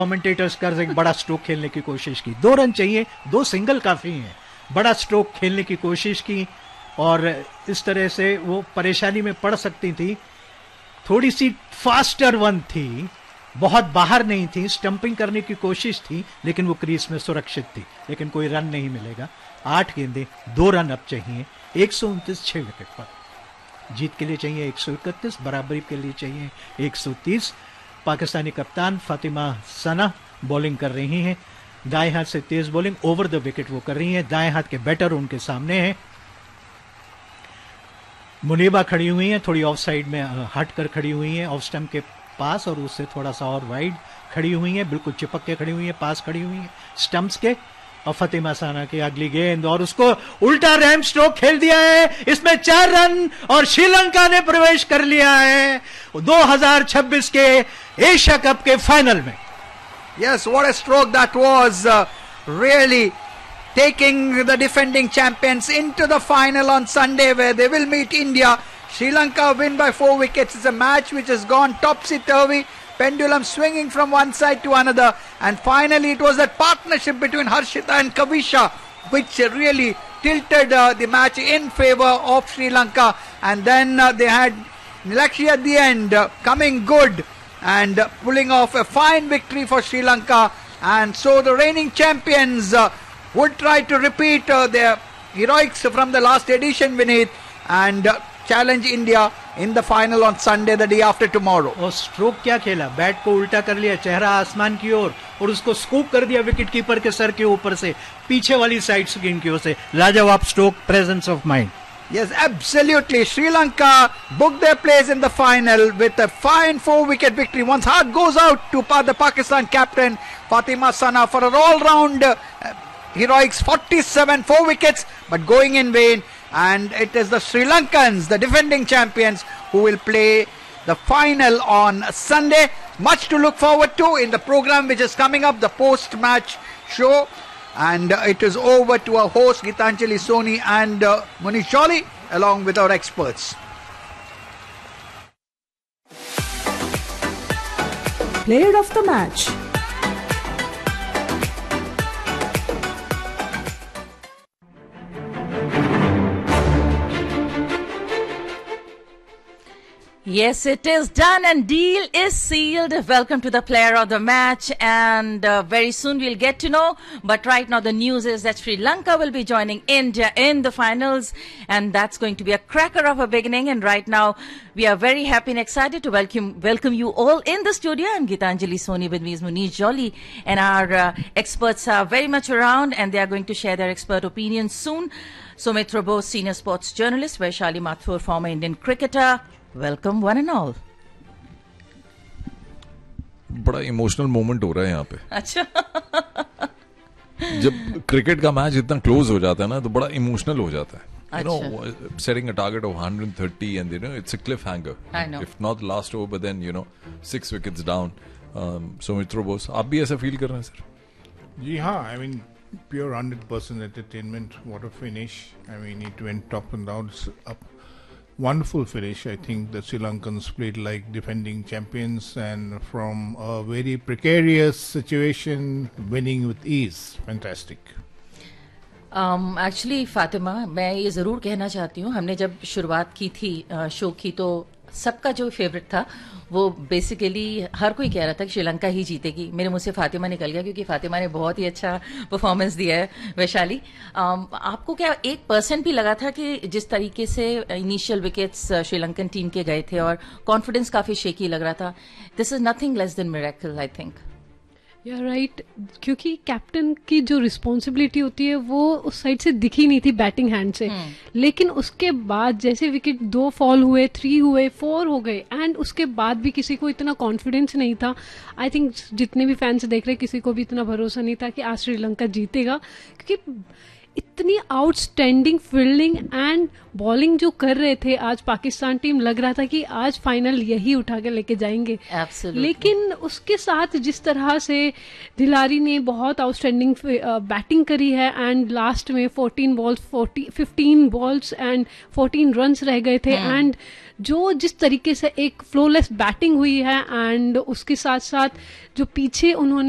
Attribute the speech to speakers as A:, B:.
A: Commentators कर एक बड़ा स्ट्रोक खेलने की कोशिश की, 2 रन चाहिए, 2 सिंगल काफी हैं, बड़ा स्ट्रोक खेलने की कोशिश की और इस तरह से वो परेशानी में पड़ सकती थी। थोड़ी सी फास्टर वन थी, बहुत बाहर नहीं थी, स्टंपिंग करने की कोशिश थी, लेकिन वो क्रीज में सुरक्षित थी, लेकिन कोई रन नहीं मिलेगा। 8 गेंदें, 2 रन अब चाहिए, 129 6 विकेट पर। जीत के लिए चाहिए 131, बराबरी के लिए चाहिए 130। पाकिस्तानी कप्तान फातिमा सना बॉलिंग कर रही हैं, दाएं हाथ से तेज बॉलिंग ओवर द विकेट वो कर रही हैं। दाएं हाथ के बैटर उनके सामने हैं। मुनीबा खड़ी हुई हैं, थोड़ी ऑफ साइड में हट कर खड़ी हुई हैं, ऑफ स्टंप के पास और उससे थोड़ा सा और वाइड खड़ी हुई हैं, बिल्कुल चिपक के खड़ी हुई हैं, पास खड़ी हुई हैं स्टंप्स के। और फातिमा सना की अगली गेंद और उसको उल्टा रैम स्ट्रोक खेल दिया है, इसमें 4 रन और श्रीलंका ने प्रवेश कर लिया है 2026 के एशिया कप के फाइनल में।
B: Yes, what a stroke that was, really taking the defending champions into the final on Sunday where they will meet India. Sri Lanka win by 4 wickets. It's a match which has gone topsy-turvy, pendulum swinging from one side to another, and finally it was that partnership between Harshita and Kavisha which really tilted the match in favor of Sri Lanka, and then they had Nilakshi at the end coming good and pulling off a fine victory for Sri Lanka, and so the reigning champions would try to repeat their heroics from the last edition, Vineet, and challenge India in the final on Sunday, the day after tomorrow.
A: और stroke क्या खेला, bat को उल्टा कर लिया, चेहरा आसमान की ओर, और उसको स्कूप कर दिया विकेट कीपर के सर के ऊपर से पीछे वाली साइड स्क्रीन की ओर से। लाजवाब stroke, presence of mind.
B: Yes, absolutely. Sri Lanka booked their place in the final with a fine 4-wicket victory. One's heart goes out to the Pakistan captain Fatima Sana for an all-round heroics, 47, 4 wickets, but going in vain. And it is the Sri Lankans, the defending champions, who will play the final on Sunday. Much to look forward to in the program which is coming up, the post-match show. And it is over to our host Gitanjali Soni and Munish Jolly along with our experts.
C: Player of the match.
D: Yes, it is done and deal is sealed. Welcome to the player of the match, and very soon we'll get to know. But right now the news is that Sri Lanka will be joining India in the finals, and that's going to be a cracker of a beginning. And right now we are very happy and excited to welcome you all in the studio. I'm Gitanjali Soni, with me is Munish Jolly, and our experts are very much around and they are going to share their expert opinions soon. Sumit Bose, senior sports journalist, Vaishali Mathur, former Indian cricketer. Welcome one and all.
E: बड़ा emotional moment हो रहा है यहाँ पे।
D: अच्छा।
E: जब cricket का match इतना क्लोज हो जाता है ना तो बड़ा इमोशनल हो जाता है। You know, setting a target of 130 and it's a cliffhanger.
D: I know.
E: If not last over, then 6 wickets down. Sumitra Bose, आप भी ऐसा फील कर रहे हैं सर?
F: जी हाँ, I mean pure 100% entertainment. What a finish! I mean it went top and down. Up. Wonderful finish. I think the Sri Lankans played like defending champions and from a very precarious situation, winning with ease. Fantastic.
D: Actually, Fatima, मैं ये ज़रूर कहना चाहती हूँ, हमने जब शुरुआत की थी शो की तो सबका जो फेवरेट था वो बेसिकली हर कोई कह रहा था कि श्रीलंका ही जीतेगी। मेरे मुंह से फातिमा निकल गया क्योंकि फातिमा ने बहुत ही अच्छा परफॉर्मेंस दिया है। वैशाली, आपको क्या 1% भी लगा था कि जिस तरीके से इनिशियल विकेट्स श्रीलंकन टीम के गए थे और कॉन्फिडेंस काफी शेकी लग रहा था? This is nothing less than miracle, I think.
G: या राइट, क्योंकि कैप्टन की जो रिस्पॉन्सिबिलिटी होती है वो उस साइड से दिखी नहीं थी बैटिंग हैंड से, लेकिन उसके बाद जैसे विकेट 2 फॉल हुए, 3 हुए, 4 हो गए, एंड उसके बाद भी किसी को इतना कॉन्फिडेंस नहीं था। आई थिंक जितने भी फैंस देख रहे किसी को भी इतना भरोसा नहीं था कि आज श्रीलंका जीतेगा, क्योंकि इतनी आउटस्टैंडिंग फील्डिंग एंड बॉलिंग जो कर रहे थे आज पाकिस्तान टीम, लग रहा था कि आज फाइनल यही उठा के लेके जाएंगे। लेकिन उसके साथ जिस तरह से दिलारी ने बहुत आउटस्टैंडिंग बैटिंग करी है, एंड लास्ट में 15 बॉल्स एंड 14 रन्स रह गए थे, एंड जो जिस तरीके से एक फ्लोलेस बैटिंग हुई है, एंड उसके साथ साथ जो पीछे उन्होंने